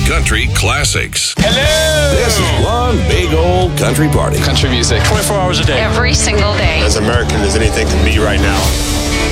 country classics. Hello! This is one big old country party. Country music. 24 hours a day. Every single day. As American as anything can be right now.